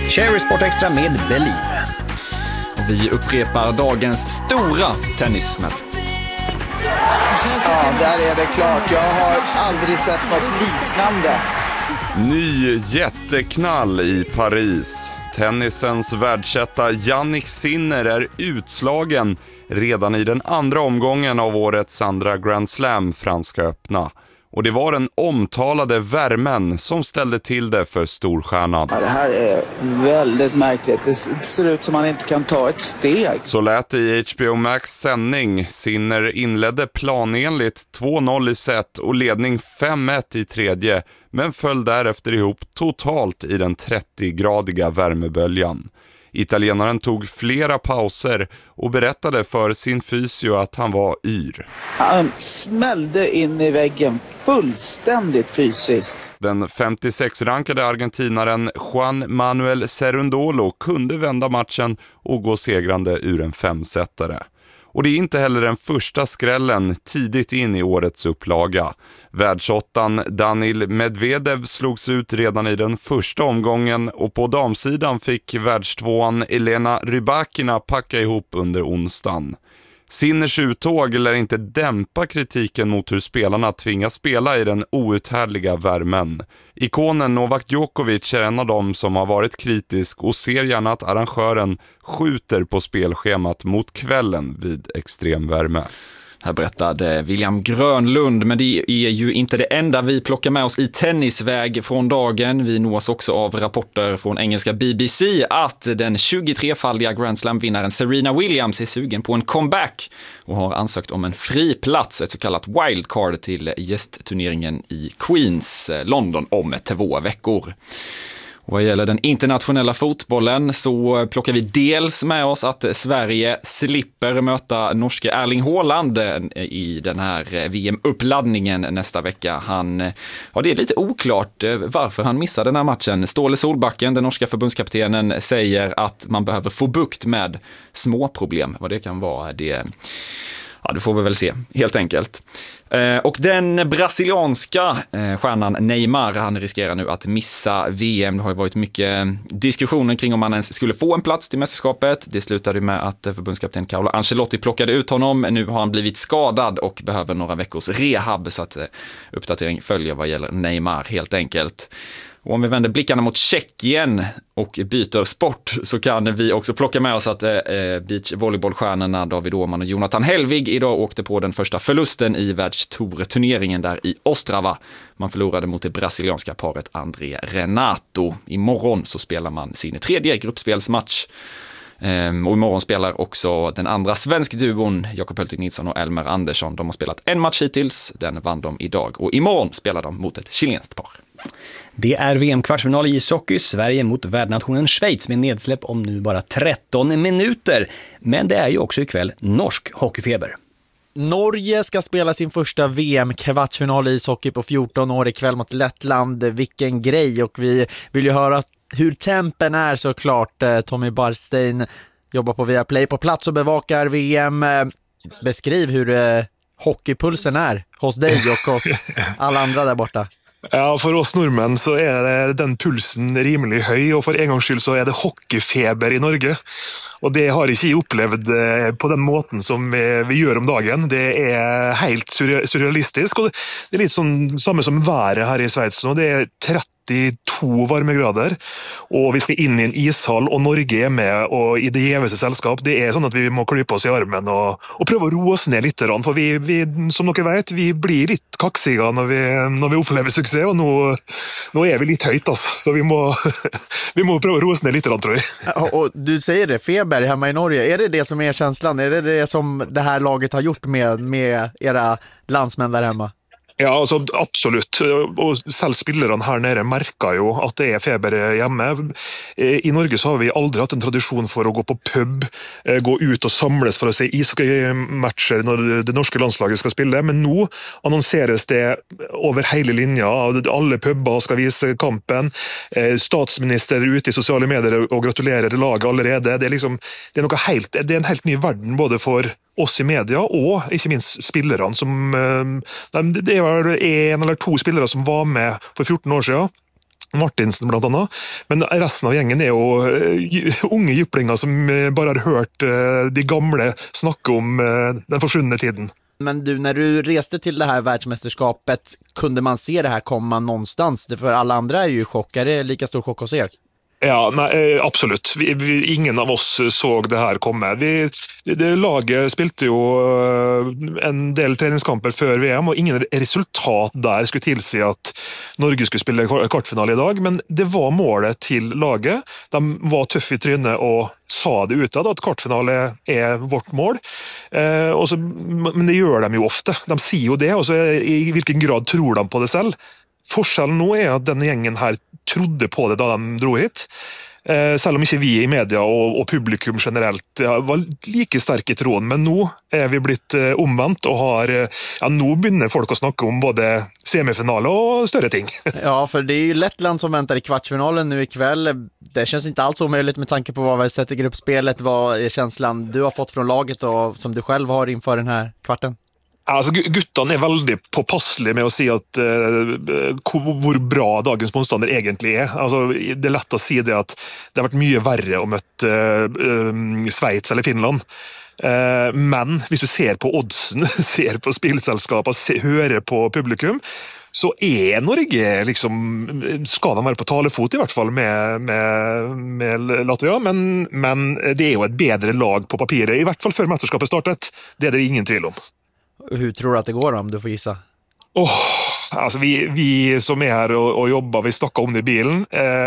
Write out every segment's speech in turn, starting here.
Cherry Sport Extra med Believe. Vi upprepar dagens stora tennissmäll. Ja, där är det klart. Jag har aldrig sett något liknande. Ny jätteknall i Paris. Tennisens världsetta Jannik Sinner är utslagen redan i den andra omgången av årets andra Grand Slam Franska öppna. Och det var den omtalade värmen som ställde till det för storstjärnan. Ja, det här är väldigt märkligt. Det ser ut som man inte kan ta ett steg. Så lät det i HBO Max sändning. Sinner inledde planenligt 2-0 i set och ledning 5-1 i tredje, men föll därefter ihop totalt i den 30-gradiga värmeböljan. Italienaren tog flera pauser och berättade för sin fysio att han var yr. Han smällde in i väggen fullständigt fysiskt. Den 56-rankade argentinaren Juan Manuel Cerundolo kunde vända matchen och gå segrande ur en 5-setare. Och det är inte heller den första skrällen tidigt in i årets upplaga. Världsåttan Daniil Medvedev slogs ut redan i den första omgången och på damsidan fick världstvåan Elena Rybakina packa ihop under onsdagen. Sinners uttåg lär inte dämpa kritiken mot hur spelarna tvingas spela i den outhärdliga värmen. Ikonen Novak Djokovic är en av dem som har varit kritisk och ser gärna att arrangören skjuter på spelschemat mot kvällen vid extremvärme. Här berättade William Grönlund, men det är ju inte det enda vi plockar med oss i tennisväg från dagen. Vi nås också av rapporter från engelska BBC att den 23-faldiga Grand Slam-vinnaren Serena Williams är sugen på en comeback och har ansökt om en fri plats, ett så kallat wildcard till gästturneringen i Queens, London, om 2 veckor. Och vad gäller den internationella fotbollen så plockar vi dels med oss att Sverige slipper möta norske Erling Haaland i den här VM-uppladdningen nästa vecka. Det är lite oklart varför han missar den här matchen. Ståle Solbacken, den norska förbundskaptenen, säger att man behöver få bukt med små problem. Vad det kan vara, det får vi väl se, helt enkelt. Och den brasilianska stjärnan Neymar, han riskerar nu att missa VM. Det har ju varit mycket diskussioner kring om han ens skulle få en plats till mästerskapet. Det slutade med att förbundskapten Carlo Ancelotti plockade ut honom. Nu har han blivit skadad och behöver några veckors rehab, så att uppdatering följer vad gäller Neymar, helt enkelt. Och om vi vänder blickarna mot Tjeckien och byter sport så kan vi också plocka med oss att beachvolleybollstjärnorna David Åhman och Jonathan Hellvig idag åkte på den första förlusten i världstourturneringen där i Ostrava. Man förlorade mot det brasilianska paret André Renato. Imorgon så spelar man sin 3:e gruppspelsmatch. Och imorgon spelar också den andra svensk duon Jakob Hölting Nilsson och Elmer Andersson. De har spelat en match hittills, den vann de idag. Och imorgon spelar de mot ett chilenskt par. Det är VM-kvartsfinal i ishockey, Sverige mot värdnationen Schweiz med nedsläpp om nu bara 13 minuter. Men det är ju också ikväll norsk hockeyfeber. Norge ska spela sin första VM-kvartsfinal i ishockey på 14 år ikväll mot Lettland. Vilken grej, och vi vill ju höra hur tempen är såklart. Tommy Barstein jobbar på Viaplay på plats och bevakar VM. Beskriv hur hockeypulsen är hos dig och hos alla andra där borta. Ja, for oss nordmenn så er den pulsen rimelig høy, og for en gangs skyld så er det hockeyfeber i Norge. Og det har ikke jeg opplevd på den måten som vi gjør om dagen. Det er helt surrealistisk, og det er litt sånn samme som været her i Schweiz nå. Det er 32 varmegrader, og vi skal inn i en ishall, og Norge er med og i det gjeveste selskap. Det er sånn at vi må klype oss i armen og prøve å roe oss ned litt, for vi, som dere vet, vi blir litt kaksiga når vi opplever suksess, og nå er vi litt høyt, altså. Så vi må prøve å roe oss ned litt, tror jeg. Och du säger det, feber hemma i Norge. Är det som är känslan? Är det som det här laget har gjort med era landsmän där hemma? Ja, altså absolutt. Og selv spillerne her nede merker jo at det er feber hjemme. I Norge så har vi aldri hatt en tradisjon for å gå på pub, gå ut og samles for å se ishockeymatcher når det norske landslaget skal spille. Men nå annonseres det over hele linja. Alle pubber skal vise kampen. Statsminister ute i sosiale medier og gratulerer laget allerede. Det er en helt ny verden både for oss i media og ikke minst spillerne som det var en eller to spillere som var med for 14 år siden Martinsen blant annet. Men resten av gjengen er jo unge jyplinger som bare har hørt de gamle snakke om den forsvunne tiden. Men du, när du reste till det här världsmästerskapet, kunde man se det här komma någonstans? För alla andra är ju chock. Är det lika stor chock hos er? Ja, nej, absolutt. Ingen av oss så det her komme. Det laget spilte jo en del treningskamper før VM, og ingen resultat der skulle tilsi at Norge skulle spille kvartfinale i dag, men det var målet til laget. De var tøffe i trynet og sa det utad at kvartfinale er vårt mål. Men det gjør de jo ofte. De sier jo det, og så i hvilken grad tror de på det selv. Forskjellen nå er at denne gjengen her trodde på det da de dro hit. Selv om ikke vi i media og publikum generelt var like sterke i troen, men nå er vi blitt omvendt og har, nå begynner folk å snakke om både semifinale och större ting. Ja, för det är ju Lettland som väntar i kvartsfinalen nu ikväll. Det känns inte alls omöjligt med tanke på vad vi sett i gruppspelet. Vad är känslan du har fått från laget och som du själv har inför den här kvarten? Altså, guttene er veldig påpasselige med å si at hvor bra dagens motstander egentlig er. Altså, det er lett å si det at det har vært mye verre å møte Schweiz eller Finland. Men hvis du ser på oddsen, ser på spillselskapet, hører på publikum, så er Norge liksom, skal de være på talefot i hvert fall med Latvia, men det er jo et bedre lag på papiret, i hvert fall før mesterskapet startet. Det er det ingen tvil om. Hur tror du att det går om du får gissa? Altså vi som er her og jobber, vi snakker om det i bilen.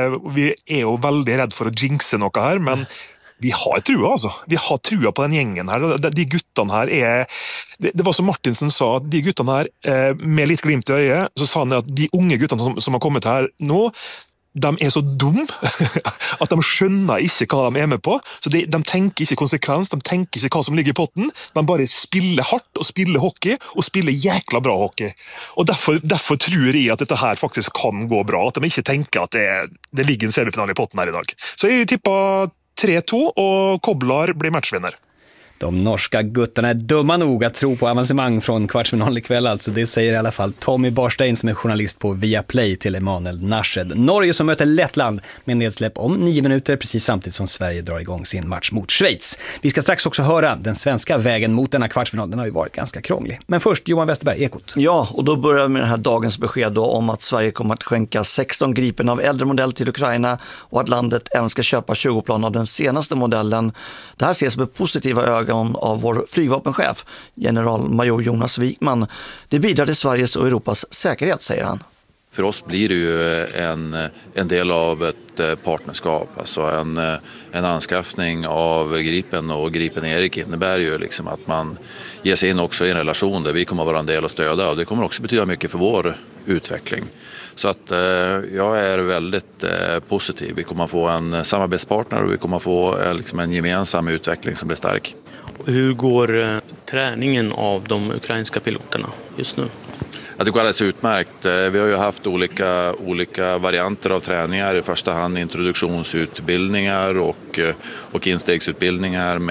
Vi er jo veldig redd for å jinxe noe her, men vi har trua, altså. Vi har trua på den gjengen her. De guttene her er... Det var som Martinsen sa, at de guttene her, med litt glimt i øyet, så sa han at de unge guttene som har kommet her nå, de er så dumme at de skjønner ikke hva de er med på. Så de tenker ikke konsekvens, de tenker ikke hva som ligger i potten. De bare spiller hardt og spiller hockey, og spiller jækla bra hockey. Og derfor tror jeg at dette her faktisk kan gå bra, at de ikke tenker at det ligger en semifinale i potten her i dag. Så jeg tipper 3-2, og Koblar blir matchvinner. De norska guttarna är dumma nog att tro på avancemang från kvartsfinal ikväll, alltså det säger i alla fall Tommy Barstein som är journalist på Viaplay till Emanuel Nashed. Norge som möter Lettland med nedsläpp om 9 minuter precis samtidigt som Sverige drar igång sin match mot Schweiz. Vi ska strax också höra den svenska vägen mot denna kvartsfinal, den har ju varit ganska krånglig. Men först Johan Westerberg, Ekot. Ja, och då börjar vi med den här dagens besked då om att Sverige kommer att skänka 16 Gripen av äldre modell till Ukraina och att landet även ska köpa 20 plan av den senaste modellen. Det här ses med positiva ögon av vår flygvapenchef, generalmajor Jonas Wikman. Det bidrar till Sveriges och Europas säkerhet, säger han. För oss blir det ju en del av ett partnerskap. Alltså en anskaffning av Gripen och Gripen Erik innebär ju liksom att man ger sig in också i en relation där vi kommer att vara en del och stödja. Och det kommer också betyda mycket för vår utveckling. Så att jag är väldigt positiv. Vi kommer att få en samarbetspartner och vi kommer att få liksom en gemensam utveckling som blir stark. Hur går träningen av de ukrainska piloterna just nu? Ja, det går alldeles utmärkt. Vi har ju haft olika varianter av träningar. I första hand introduktionsutbildningar och instegsutbildningar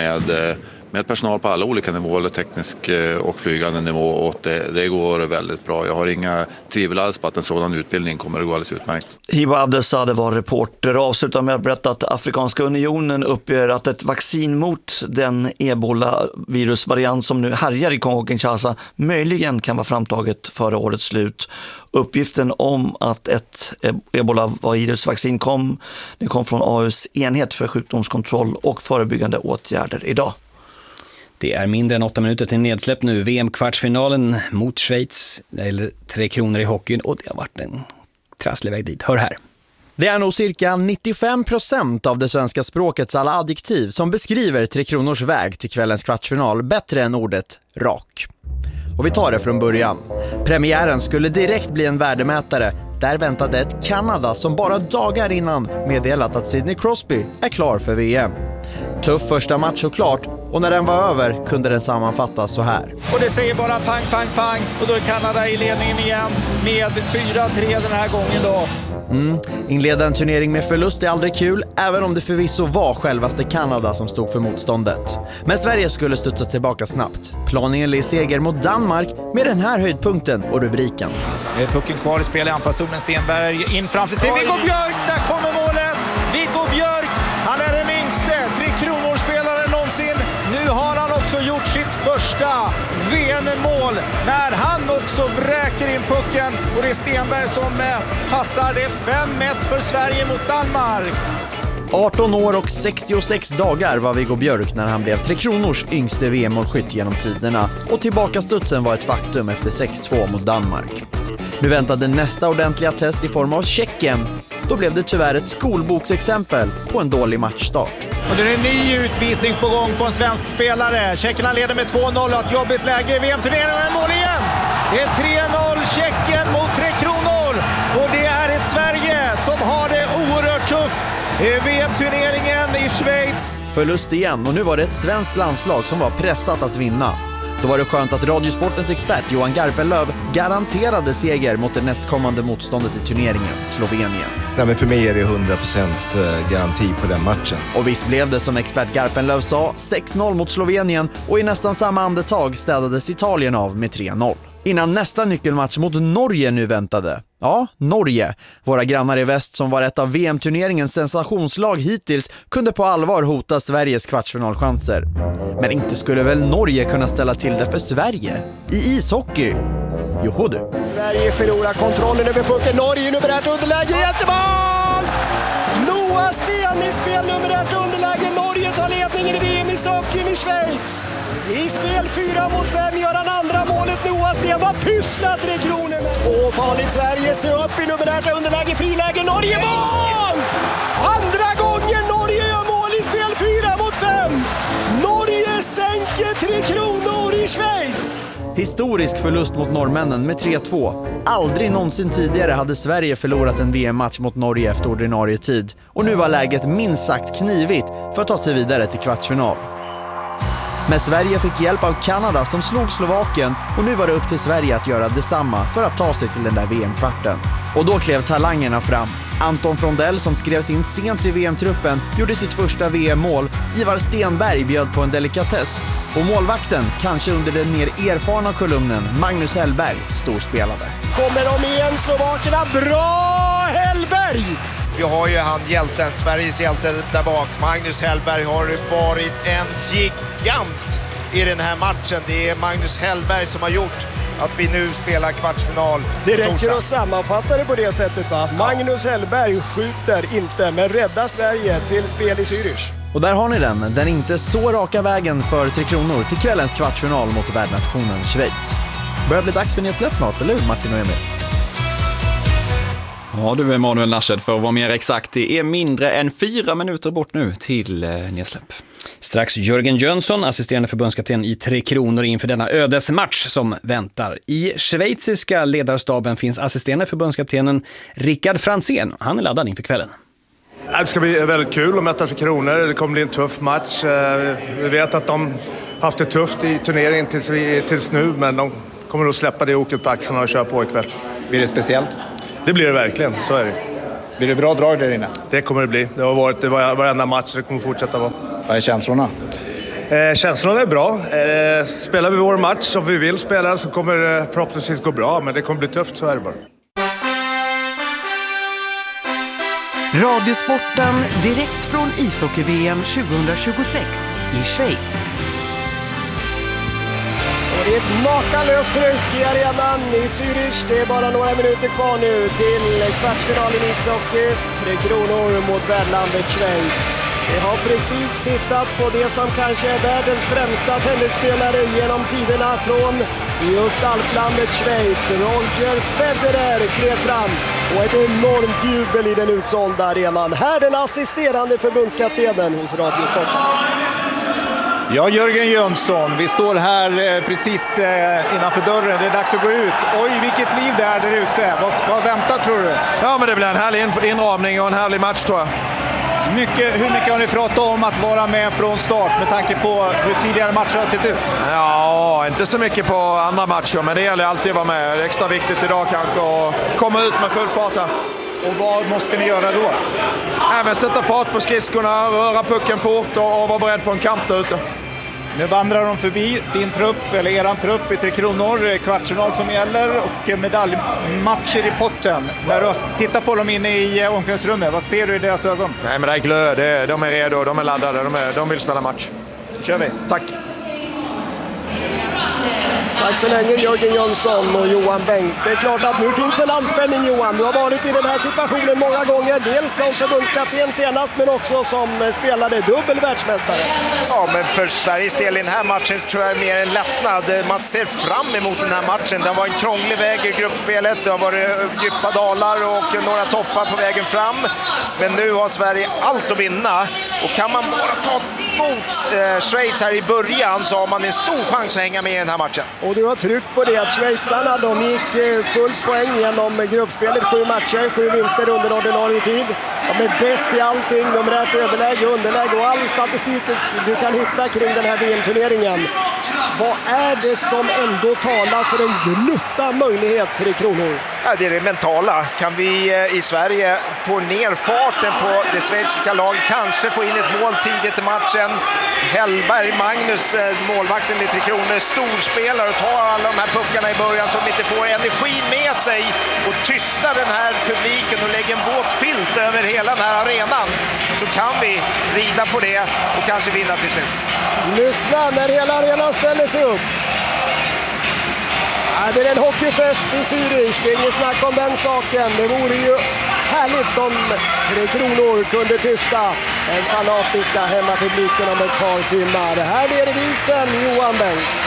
med personal på alla olika nivåer, teknisk och flygande nivå, och det går väldigt bra. Jag har inga tvivel alls på att en sådan utbildning kommer att gå alldeles utmärkt. Hiba Abdesade var reporter och avslutar med att berätta att Afrikanska unionen uppger att ett vaccin mot den ebola-virusvariant som nu härjar i Kongo-Kinshasa möjligen kan vara framtaget före årets slut. Uppgiften om att ett ebola-virusvaccin kom från AUs enhet för sjukdomskontroll och förebyggande åtgärder idag. Det är mindre än 8 minuter till nedsläpp nu. VM-kvartsfinalen mot Schweiz, eller 3 kronor i hockeyn, och det har varit en trasslig väg dit. Hör här. Det är nog cirka 95% av det svenska språkets alla adjektiv som beskriver 3 kronors väg till kvällens kvartsfinal bättre än ordet rak. Och vi tar det från början. Premiären skulle direkt bli en värdemätare. Där väntade ett Kanada som bara dagar innan meddelat att Sidney Crosby är klar för VM. Tuff första match såklart, Och när den var över kunde den sammanfattas så här. Och det säger bara pang, pang, pang. Och då är Kanada i ledningen igen med 4-3 den här gången då. Inleda en turnering med förlust är aldrig kul, även om det förvisso var självaste Kanada som stod för motståndet. Men Sverige skulle studsa tillbaka snabbt. Planenlig seger mot Danmark med den här höjdpunkten och rubriken. Pucken kvar i spel i anfallszonen. Stenberg in framför till Viggo Björk. Där kommer målet. Viggo Björk, han är den yngste Tre Kronor-spelaren någonsin. Nu har han också gjort sitt första VM-mål när han också vräker in pucken. Och det är Stenberg som passar. Det är 5-1 för Sverige mot Danmark. 18 år och 66 dagar var Viggo Björk när han blev Tre Kronors yngste VM-målskytt genom tiderna. Och tillbakastudsen var ett faktum efter 6-2 mot Danmark. Nu väntade nästa ordentliga test i form av Tjeckien. Då blev det tyvärr ett skolboksexempel på en dålig matchstart. Och det är en ny utvisning på gång på en svensk spelare. Tjeckerna leder med 2-0 och ett jobbigt läge i VM-turneringen och en mål igen. Det är 3-0 Tjeckien mot Tre Kronor. Och det är ett Sverige som har det oerhört tufft i VM-turneringen i Schweiz. Förlust igen och nu var det ett svenskt landslag som var pressat att vinna. Då var det skönt att Radiosportens expert Johan Garpenlöv garanterade seger mot det nästkommande motståndet i turneringen, Slovenien. Ja, men för mig är det 100% garanti på den matchen. Och visst blev det som expert Garpenlöv sa 6-0 mot Slovenien och i nästan samma andetag städades Italien av med 3-0. Innan nästa nyckelmatch mot Norge nu väntade. Ja, Norge. Våra grannar i väst som var ett av VM-turneringens sensationslag hittills kunde på allvar hota Sveriges kvartsfinalchanser. Men inte skulle väl Norge kunna ställa till det för Sverige? I ishockey? Joho du. Sverige förlorar kontrollen över pucken. Norge numerärt underläge. Jättemål! Noah Sten i spel numerärt underläge. Norge tar ledningen i VM-ishockeyn i Schweiz. I spel 4 mot 5 gör han andra målet. Noah Sten var pysslat Tre Kronor. Och farligt Sverige ser upp i numerärt underläge. Friläge. Norge mål! Andra gången Norge gör mål i spel 4 mot 5. Norge sänker Tre Kronor i Schweiz. Historisk förlust mot norrmännen med 3-2. Aldrig någonsin tidigare hade Sverige förlorat en VM-match mot Norge efter ordinarie tid. Och nu var läget minst sagt knivigt för att ta sig vidare till kvartsfinal. Men Sverige fick hjälp av Kanada som slog Slovakien och nu var det upp till Sverige att göra detsamma för att ta sig till den där VM-kvarten. Och då klev talangerna fram. Anton Frondell som skrevs in sent i VM-truppen gjorde sitt första VM-mål. Ivar Stenberg bjöd på en delikatess. Och målvakten, kanske under den mer erfarna kolumnen, Magnus Hellberg, storspelade. Kommer de igen, Slovakerna? Bra Hellberg! Vi har ju han hjälten, Sveriges hjälte där bak. Magnus Hellberg har varit en gigant i den här matchen. Det är Magnus Hellberg som har gjort att vi nu spelar kvartsfinal. Det räcker att sammanfatta det på det sättet, va? Magnus Hellberg skjuter inte, men räddar Sverige till spel i Zürich. Och där har ni den inte så raka vägen för Tre Kronor till kvällens kvartsfinal mot värdnationen Schweiz. Börjar bli dags för nedsläpp snart, eller hur Martin och Emil? Ja du Emanuel Nasched, för att vara mer exakt, det är mindre än 4 minuter bort nu till nedsläpp. Strax Jörgen Jönsson, assisterande förbundskapten i Tre Kronor inför denna ödesmatch som väntar. I schweiziska ledarstaben finns assisterande förbundskaptenen Rickard Franzén. Han är laddad inför kvällen. Det ska bli väldigt kul att möta Tre Kronor. Det kommer bli en tuff match. Vi vet att de haft det tufft i turneringen tills nu, men de kommer att släppa det oket på axlarna och köra på ikväll. Blir det speciellt? Det blir det verkligen, så är det. Blir det bra drag där inne? Det kommer det bli. Det har varit varenda match, det kommer fortsätta vara. Vad är känslorna? Känslorna är bra. Spelar vi vår match som vi vill spela så kommer det förhoppningsvis gå bra, men det kommer bli tufft, så är det bara. Radiosporten direkt från ishockey-VM 2026 i Schweiz. Och det är ett makalöst tryck i arenan i Zürich. Det är bara några minuter kvar nu till kvartsfinalen i ishockey. Tre Kronor mot värdlandet Schweiz. Vi har precis tittat på det som kanske är världens främsta tennisspelare genom tiderna från just alplandet Schweiz. Roger Federer klev fram och ett enormt jubel i den utsålda arenan. Här den assisterande förbundskaptenen hos Radiosporten. Ja, Jörgen Jönsson, vi står här precis innanför dörren. Det är dags att gå ut. Oj, vilket liv det är där ute. Vad väntar tror du? Ja, men det blir en härlig inramning och en härlig match tror jag. Hur mycket har ni pratat om att vara med från start med tanke på hur tidigare matcher har sett ut? Ja, inte så mycket på andra matcher, men det gäller alltid att vara med. Det är extra viktigt idag kanske att komma ut med full fart här. Och vad måste ni göra då? Men sätta fart på skridskorna, röra pucken fort och vara beredd på en kamp där ute. Nu vandrar de förbi din trupp, eller eran trupp i Tre Kronor, kvartsfinal som gäller och medaljmatcher i potten. När du tittar på dem inne i omklädningsrummet, vad ser du i deras ögon? Nej, men det är glöd, de är redo, de är laddade, de vill spela match. Kör vi. Tack. Tack så länge Jörgen Jönsson och Johan Bengts. Det är klart att nu finns en anspänning, Johan. Du har varit i den här situationen många gånger. Dels som förbundskapten senast, men också som spelare dubbel världsmästare. Ja, men för Sveriges del i den här matchen tror jag är mer en lättnad. Man ser fram emot den här matchen. Det har varit en krånglig väg i gruppspelet. Det har varit djupa dalar och några toppar på vägen fram. Men nu har Sverige allt att vinna. Och kan man bara ta mot Schweiz här i början så har man en stor chans att hänga med i den här matchen. Och du har tryckt på det att schweizarna, de gick fullt poäng genom gruppspelet, 7 matcher, 7 vinster under ordinarie tid. De är bäst i allting, numerärt överläge, underläge och all statistik du kan hitta kring den här VM-turneringen. Vad är det som ändå talar för en glutta möjlighet till Kronor? Ja, det är det mentala. Kan vi i Sverige få ner farten på det schweiziska laget, kanske få in ett mål tidigt i matchen. Hellberg, Magnus, målvakten i Tre Kronor, storspelare och tar alla de här puckarna i början så de inte får energi med sig och tystar den här publiken och lägger en våt filt över hela den här arenan, så kan vi rida på det och kanske vinna till slut. Lyssna när hela arenan ställer sig upp. Det är en hockeyfest i Zürich, det är inget snack om den saken. Det vore ju härligt om Tre Kronor kunde tysta den fanatiska hemmapubliken om ett par timmar. Det här är revisen, Johan Bengts.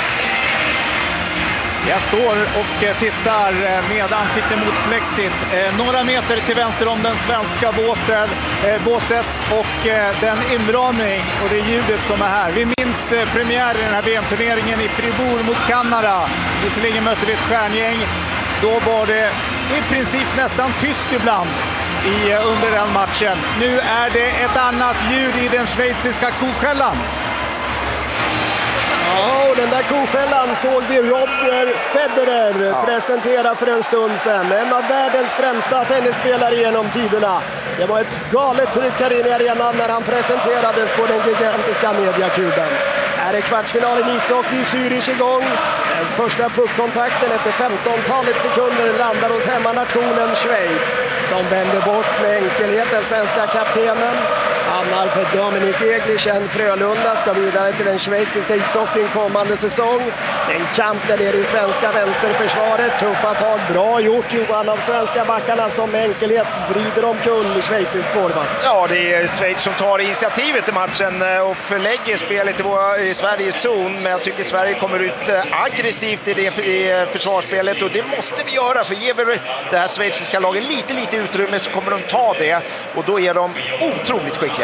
Jag står och tittar med ansikte mot plexit. Några meter till vänster om den svenska båset och den inramning och det ljudet som är här. Vi minns premiären i den här VM-turneringen i Fribourg mot Kanada. Visserligen mötte vi ett stjärngäng. Då var det i princip nästan tyst ibland under den matchen. Nu är det ett annat ljud i den schweiziska koskällan. Ja, och den där koskällan såg vi Roger Federer presentera för en stund sedan. En av världens främsta tennisspelare genom tiderna. Det var ett galet tryck här inne i arenan när han presenterades på den gigantiska mediakuben. Här är kvartsfinalen i ishockey i Zürich igång. Den första puckkontakten efter 15-talet sekunder landar hos hemmanationen Schweiz, som vänder bort med enkelhet den svenska kaptenen. Hamnar för Dominik Eglichen, Frölunda ska vidare till den schweiziska ishockeyn kommande säsong. En kamp där det är i svenska vänsterförsvaret. Tuffa tag, bra gjort Johan av svenska backarna som med enkelhet vrider omkull schweizisk forward. Ja, det är Schweiz som tar initiativet i matchen och förlägger spelet i Sveriges zon. Men jag tycker Sverige kommer ut aggressivt i försvarsspelet och det måste vi göra, för ger vi det här schweiziska laget lite utrymme så kommer de ta det och då är de otroligt skickliga.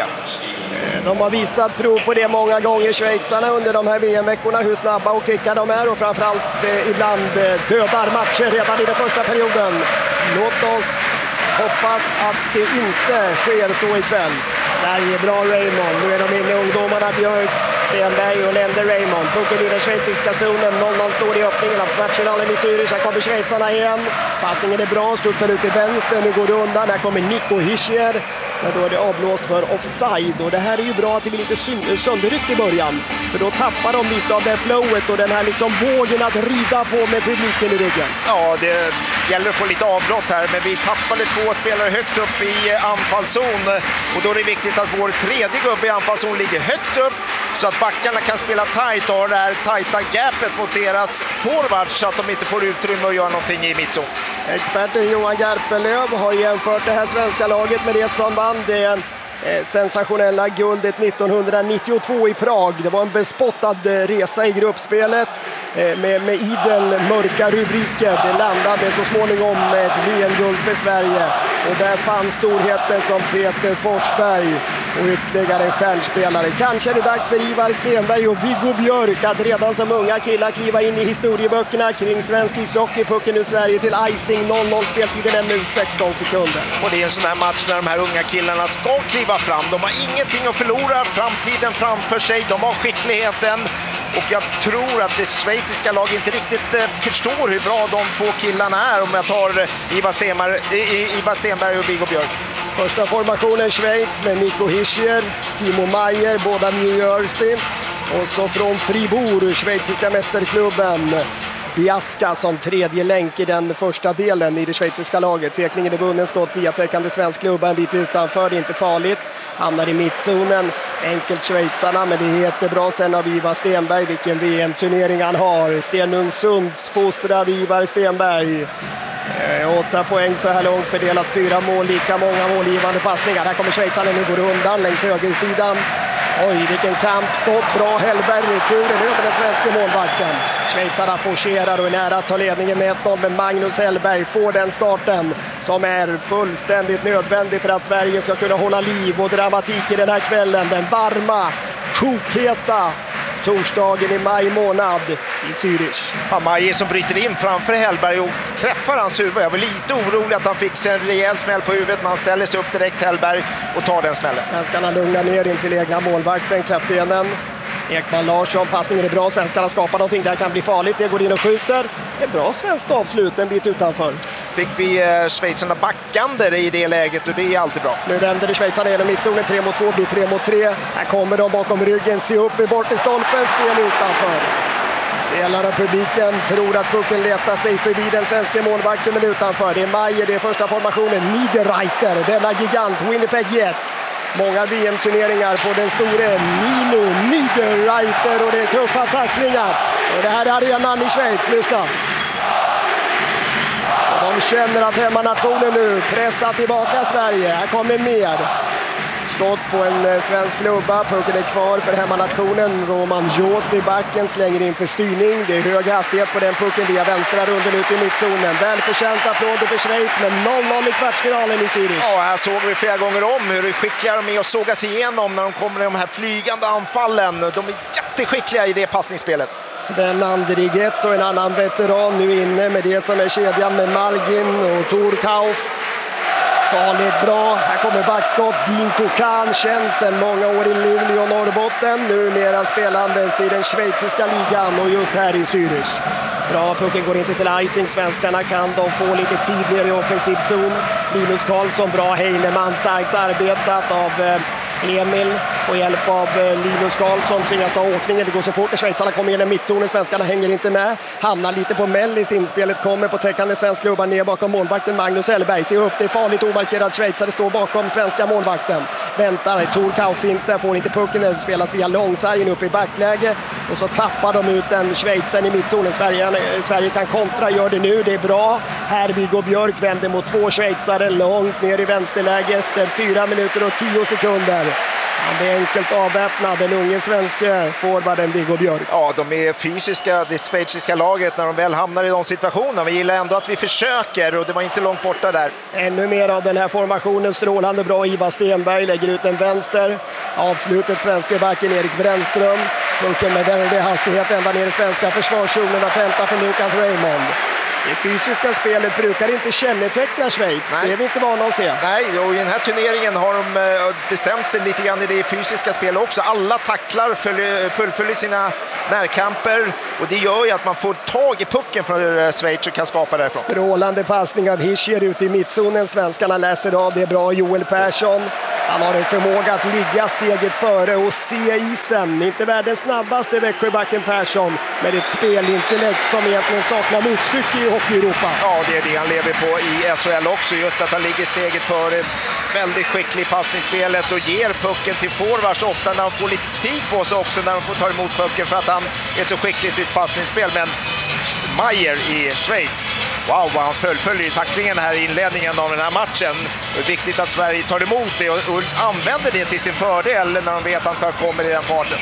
De har visat prov på det många gånger, schweizarna, under de här VM-veckorna, hur snabba och kvicka de är och framförallt ibland dödar matcher redan i den första perioden. Låt oss hoppas att det inte sker så ikväll. Sverige, bra Raymond. Nu är de inne ungdomarna Björk, Stenberg och Lender Raymond. Pucken i den schweiziska zonen. 0-0 står i öppningen av kvartsfinalen i Zürich. Här kommer schweizarna igen. Passningen är bra, studsar ut i vänster. Nu går det undan. Här kommer Nico Hischier. Men då är det avblåst för offside. Och det här är ju bra att det blir lite sönderryckt i början. För då tappar de lite av det flowet och den här liksom vågen att rida på med publiken i ryggen. Ja, det gäller att få lite avbrott här. Men vi tappade 2 spelare högt upp i anfallszon. Och då är det viktigt att vår tredje gubbe i anfallszon ligger högt upp. Så att backarna kan spela tight och ha det här tajta gapet mot deras forwards så att de inte får utrymme att göra någonting i mittzon. Experten Johan Garpenlöv har jämfört det här svenska laget med det som vann det sensationella guldet 1992 i Prag. Det var en bespottad resa i gruppspelet med idel mörka rubriker. Det landade så småningom med ett VM-guld för Sverige. Och där fanns storheten som Peter Forsberg, och ytterligare stjärnspelare. Kanske är det dags för Ivar Stenberg och Viggo Björk att redan som unga killar kliva in i historieböckerna kring svensk ishockey. Pucken nu Sverige till icing, 0-0, speltiden 1 minut 16 sekunder. Och det är en sån här match när de här unga killarna ska kliva fram. De har ingenting att förlora, framtiden framför sig, de har skickligheten. Och jag tror att det schweiziska laget inte riktigt förstår hur bra de två killarna är om jag tar Ivar Stenberg och Viggo Björk. Första formationen Schweiz med Nico Hischier, Timo Meier, båda New Jersey. Och så från Fribourg, schweiziska mästerklubben, Biaska som tredje länk i den första delen i det schweiziska laget. Tvekningen är vunnen, skott via täckande svensk klubba, en bit utanför, det är inte farligt. Hamnar i mittzonen, enkelt schweizarna, men det är jättebra sen av Ivar Stenberg, vilken VM-turnering han har. Stenungsunds fostrad Ivar Stenberg. 8 poäng så här långt, fördelat 4 mål, lika många målgivande passningar. Här kommer schweizarna, nu går undan längs högersidan. Oj, vilken kamp, skott, bra Hellberg, returen över den svenska målvakten. Schweizarna forcerar och är nära att ta ledningen med 1-0, men Magnus Hellberg får den starten som är fullständigt nödvändig för att Sverige ska kunna hålla liv och dramatik i den här kvällen. Den varma, chokheta torsdagen i maj månad i Zürich. Ja, Meier som bryter in framför Hellberg och träffar hans huvud. Jag var lite orolig att han fick en rejäl smäll på huvudet, men han ställer sig upp direkt Hellberg och tar den smällen. Svenskarna lugnar ner in till egna målvakten, kaptenen Ekman Larsson. Passningen är bra, svenskarna skapar någonting, det här kan bli farligt, det går in och skjuter. Ett bra svenskt avslut en bit utanför. Fick vi schweizarna backande i det läget och det är alltid bra. Nu vänder det schweizarna genom mittzonen, 3-2 blir 3-3. Här kommer de bakom ryggen, se upp i bort i stolpen, spel utanför. Delar av publiken tror att pucken letar sig förbi den svenska målvakten, men utanför. Det är Meier, det är första formationen, Niederreiter, denna gigant, Winnipeg Jets. Många VM-turneringar på den store Nino Niederreiter och det är tuffa tacklingar. Och det här är arenan i Schweiz, lyssna. Och de känner att hemmanationen nu pressar tillbaka Sverige. Här kommer mer. Skott på en svensk klubba, pucken är kvar för hemmanationen. Roman Jos i backen slänger in för styrning. Det är hög hastighet på den pucken via vänstra runden ut i mittzonen. Välförtjänt applåder för Schweiz med 0-0 i kvartsfinalen i Zürich. Ja, här såg vi flera gånger om hur skickliga de är att såga sig igenom när de kommer i de här flygande anfallen. De är jätteskickliga i det passningsspelet. Sven Andrighet och en annan veteran nu inne med det som är kedjan med Malgin och Torkauf. Farligt bra. Här kommer backskott. Dean Kokan, känd sedan många år i Luleå och Norrbotten. Numera spelandes i den schweiziska ligan och just här i Zürich. Bra, pucken går inte till icing. Svenskarna kan de få lite tid ner i offensiv zon. Linus Karlsson, bra Heinemann, starkt arbetat av Emil och hjälp av Linus Karlsson tvingas ta åkningen. Det går så fort när schweizarna kommer in i mittzonen. Svenskarna hänger inte med. Hamnar lite på mellis. Inspelet kommer på täckande svensk klubba ner bakom målvakten Magnus Hellberg. Se upp, det är farligt omarkerad schweizare står bakom svenska målvakten. Väntar, Torkau finns där, får inte pucken. Det spelas via långsargen upp i backläge. Och så tappar de ut en schweizaren i mittzonen. Sverige kan kontra, gör det nu, det är bra. Här Viggo Björk vänder mot 2 schweizare långt ner i vänsterläge efter 4 minuter och 10 sekunder. Han är enkelt avväpnad, den unge svenske forwarden Viggo Björk. Ja, de är fysiska, det schweiziska laget när de väl hamnar i de situationerna. Vi gillar ändå att vi försöker och det var inte långt borta där. Ännu mer av den här formationen, strålande bra. Ivar Stenberg lägger ut en vänster. Avslutet svenska backen Erik Brännström. Pucken med väldig hastighet ända ner i svenska försvarszonen att hämta för Lucas Raymond. Det fysiska spelet brukar inte känneteckna Schweiz. Nej. Det är vi inte vana att se. Nej, och i den här turneringen har de bestämt sig lite grann i det fysiska spelet också. Alla tacklar fullföljer sina närkamper och det gör ju att man får tag i pucken från Schweiz och kan skapa därifrån. Strålande passning av Hischier ute i mittzonen. Svenskarna läser av, det är bra. Joel Persson. Han har en förmåga att ligga steget före och se isen. Inte världens snabbaste Växjöbacken Persson med ett spelintellekt som egentligen saknar motstycke i Hockey-Europa. Ja, det är det han lever på i SHL också. Just att han ligger steget före. Väldigt skicklig i passningsspelet och ger pucken till forwards ofta när han får lite tid på sig också när de får ta emot pucken för att han är så skicklig i sitt passningsspel. Men Mayer i Schweiz. Wow, vad han fullföljer tacklingen här i inledningen av den här matchen. Det är viktigt att Sverige tar emot det och använder det till sin fördel när de vet att han kommer i den farten.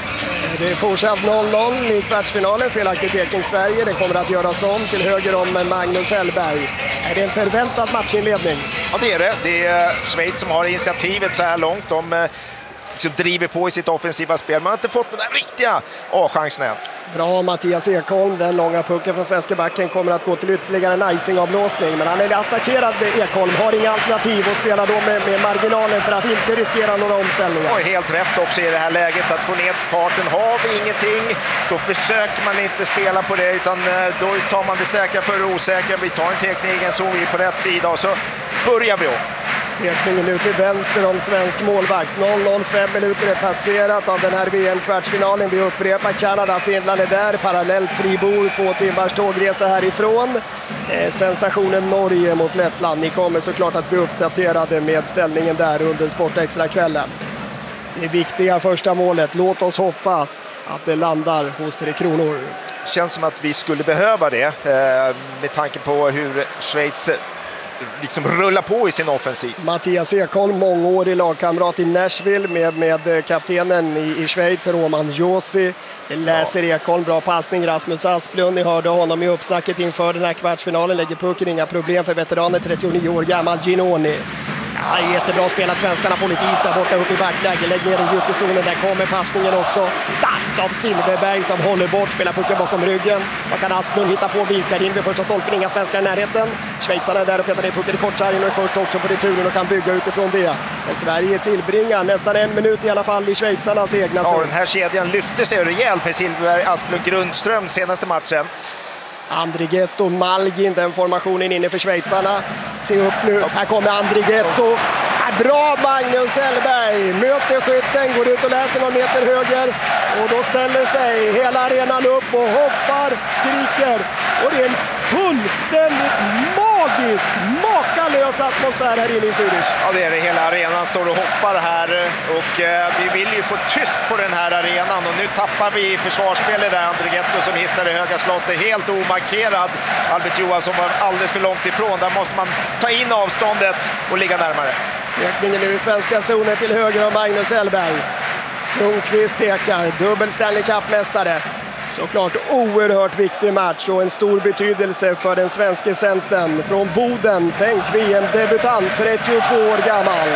Det är fortsatt 0-0 i kvartsfinalen. Felaktig teckning Sverige. Det kommer att göras om till höger om Magnus Hellberg. Är det en förväntad matchinledning? Ja, det är det. Det är Schweiz som har initiativet så här långt. De driver på i sitt offensiva spel. Man har inte fått den där riktiga A-chansen än. Bra Mattias Ekholm, den långa pucken från svenska backen kommer att gå till ytterligare en icing-avblåsning. Men han är attackerad, Ekholm, har inga alternativ och spelar då med marginalen för att inte riskera några omställningar. Och helt rätt också i det här läget att få ner farten. Har vi ingenting, då försöker man inte spela på det utan då tar man det säkra för det osäkra. Vi tar en tekniken så vi är på rätt sida och så börjar vi om. Tekningen ut till vänster om svensk målvakt. 0-0, 5 minuter är passerat av den här VM-kvartsfinalen. Vi upprepar Kanada, Finland är där. Parallellt Fribourg, 2 timmars tågresa härifrån. Sensationen Norge mot Lettland. Ni kommer såklart att bli uppdaterade med ställningen där under Sportextra-kvällen. Det viktiga första målet. Låt oss hoppas att det landar hos Tre Kronor. Känns som att vi skulle behöva det med tanke på hur Schweiz liksom rullar på i sin offensiv. Mattias Ekholm, mångårig lagkamrat i Nashville med kaptenen i Schweiz, Roman Josi. Läser Ekholm, bra passning, Rasmus Asplund. Ni hörde honom i uppsnacket inför den här kvartsfinalen. Lägger pucken, inga problem för veteranen, 39 år gammal Ginoni. Ja, jättebra spelat, svenskarna får lite is där borta upp i backläge. Lägg ner den djupt i zonen, där kommer passningen också. Starkt av Silverberg som håller bort, spelar pucken bakom ryggen. Vad kan Asplund hitta på? Vilkar in vid första stolpen, inga svenskar i närheten. Schweizarna är där och petar ner pucken i kortsargen och är först också på returen och kan bygga utifrån det. Men Sverige tillbringar nästan 1 minut i alla fall i schweizarnas egna zon. Ja, den här kedjan lyfte sig rejält med Silverberg, Asplund, Grundström senaste matchen. Andrighetto, Malgin, den formationen inne för schweizarna. Se upp nu, här kommer Andrighetto. Bra Magnus Hellberg, möter skytten, går ut och läser någon meter höger. Och då ställer sig hela arenan upp och hoppar, skriker. Och det är en fullständigt magisk, makalös atmosfär här inne i Zürich. Ja, det är det. Hela arenan står och hoppar här. Och vi vill ju få tyst på den här arenan. Och nu tappar vi försvarsspelet där. Andrighetto som hittar det höga slottet helt omarkerad. Albert Johansson var alldeles för långt ifrån. Där måste man ta in avståndet och ligga närmare. Ökningen nu i svenska zonen till höger av Magnus Hellberg. Sundqvist tekar, dubbel Stanley Cup-mästare. Såklart oerhört viktig match och en stor betydelse för den svenska centern från Boden. Tänk VM-debutant, 32 år gammal.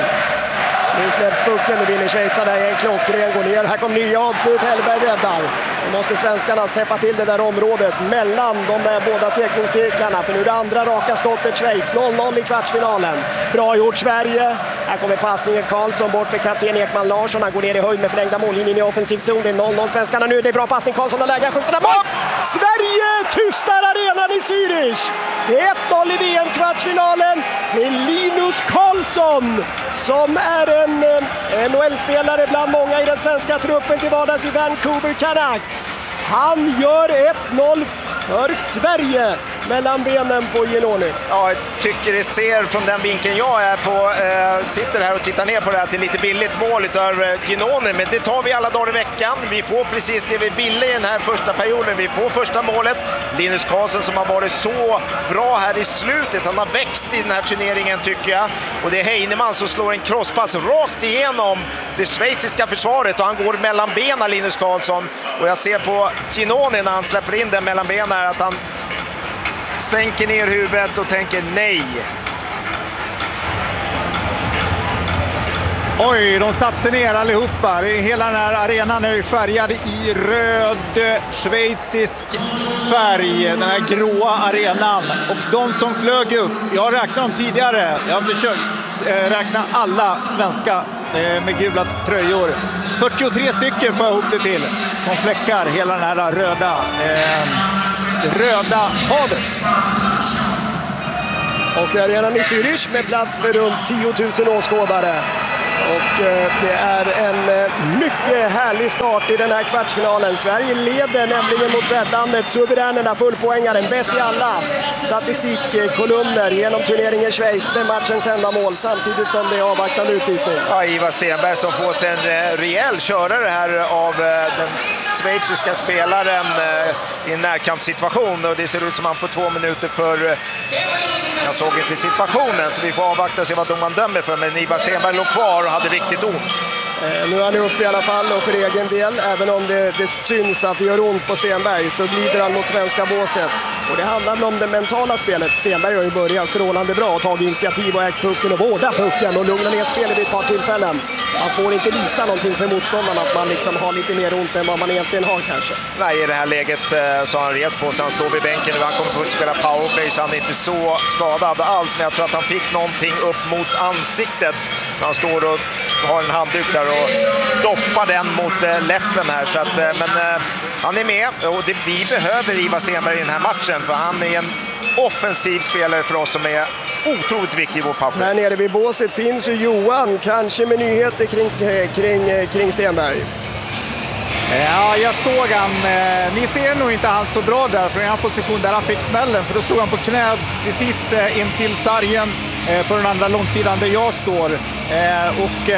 Nu släpps pucken, det vinner schweizarna, en klockren går ner. Här kommer nya avslut, Hellberg räddar. Nu måste svenskarna täppa till det där området mellan de där båda teckningscirklarna. För nu är det andra raka skottet Schweiz, 0-0 i kvartsfinalen. Bra gjort Sverige. Här kommer passningen Karlsson bort för kapten Ekman Larsson. Han går ner i höjd med förlängda mållinjen i offensiv zon. Det är 0-0 svenskarna nu. Det är bra passning, Karlsson har läge, skjuter där bort. Sverige tystar arenan i Zürich. Det är 1-0 i VM-kvartsfinalen. Det är Linus Karlsson som är en NHL-spelare bland många i den svenska truppen till vardags i Vancouver Canucks. Han gör 1-0 för Sverige mellan benen på Ginoni. Ja, jag tycker det ser från den vinkeln jag är på, sitter här och tittar ner på det här till lite billigt mål utav Ginoni, men det tar vi alla dagar i veckan. Vi får precis det vi ville i den här första perioden. Vi får första målet. Linus Karlsson som har varit så bra här i slutet. Han har växt i den här turneringen tycker jag. Och det är Heinemann som slår en crosspass rakt igenom det schweiziska försvaret och han går mellan benen, Linus Karlsson. Och jag ser på Ginoni när han släpper in den mellan benen att han sänker ner huvudet och tänker nej. Oj, de satt sig ner allihopa. Hela den här arenan är färgad i röd schweizisk färg. Den här gråa arenan. Och de som flög upp, jag har räknat dem tidigare. Jag har försökt räkna alla svenska med gula tröjor. 43 stycken får jag ihop det till. Som fläckar hela den här röda havet. Och arenan i Zürich med plats för runt 10 000 åskådare. Och det är en mycket härlig start i den här kvartsfinalen. Sverige leder nämligen mot värdlandet, suveränerna, fullpoängaren, bäst i alla statistikkolumner genom turneringen Schweiz med matchens enda mål, samtidigt som det är avvaktande utvisning. Ja, Ivar Stenberg som får sig en rejäl körare här av den schweiziska spelaren i en närkampssituation, och det ser ut som han får 2 minuter för... Jag såg inte situationen, så vi får avvakta och se vad domaren dömer för, men Ivar Stenberg låg kvar och hade riktigt ont. Nu är han uppe i alla fall, och för egen del, även om det syns att det gör ont på Stenberg, så glider han mot svenska båset. Och det handlar om det mentala spelet. Stenberg har ju börjat strålande bra och tagit initiativ och ägt pucken och vårdat pucken och lugnar ner spelet vid ett par tillfällen. Man får inte visa någonting för motståndarna, att man liksom har lite mer ont än vad man egentligen har kanske. Nej, i det här läget så har han rest på sig. Han står vid bänken nu. Han kommer att spela powerplay, så han är inte så skadad alls. Men jag tror att han fick någonting upp mot ansiktet. Han står och har en handduk där och doppar den mot läppen här. Så att, men han är med, och vi behöver Ivar Stenberg i den här matchen, för han är en offensiv spelare för oss som är otroligt viktig i vår papper. Här nere vid båset finns ju Johan, kanske med nyheter kring Stenberg. Ja, jag såg han. Ni ser nog inte han så bra där från en position där han fick smällen, för då stod han på knä precis in till sargen på den andra långsidan där jag står, och